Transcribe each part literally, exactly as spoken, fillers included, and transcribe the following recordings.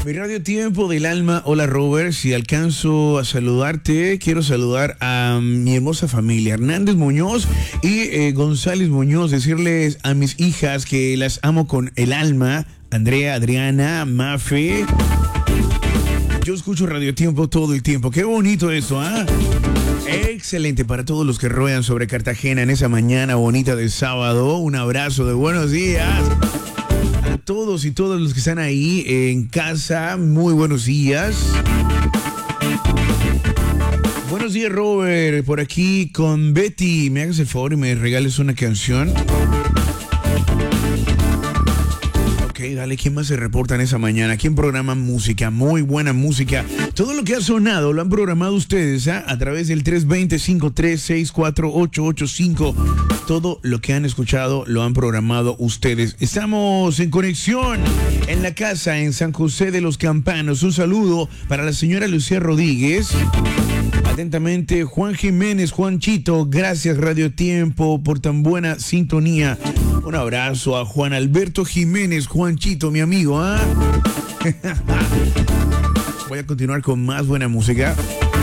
Mi radio Tiempo del Alma, hola Robert, si alcanzo a saludarte, quiero saludar a mi hermosa familia, Hernández Muñoz y eh, González Muñoz, decirles a mis hijas que las amo con el alma, Andrea, Adriana, Mafe. Yo escucho Radio Tiempo todo el tiempo, qué bonito eso, ¿ah? ¿eh? Excelente para todos los que ruedan sobre Cartagena en esa mañana bonita de sábado, un abrazo de buenos días. A todos y todos los que están ahí en casa, muy buenos días. Buenos días, Robert, por aquí con Betty. Me hagas el favor y me regales una canción. Ok, dale, ¿quién más se reporta en esa mañana? ¿Quién programa música? Muy buena música. Todo lo que ha sonado lo han programado ustedes, ¿eh? A través del tres dos cero, cinco tres seis cuatro ocho ocho cinco. Todo lo que han escuchado lo han programado ustedes. Estamos en conexión en la casa en San José de los Campanos. Un saludo para la señora Lucía Rodríguez. Atentamente, Juan Jiménez, Juanchito. Gracias, Radio Tiempo, por tan buena sintonía. Un abrazo a Juan Alberto Jiménez, Juanchito, mi amigo, ¿ah? ¿eh? Voy a continuar con más buena música.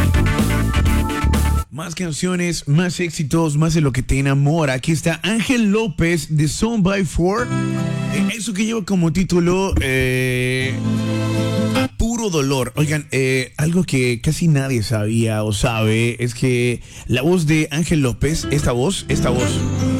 Más canciones, más éxitos, más de lo que te enamora. Aquí está Ángel López de Son by Four. Eso que lleva como título eh, A Puro Dolor. Oigan, eh, algo que casi nadie sabía o sabe es que la voz de Ángel López, esta voz, esta voz,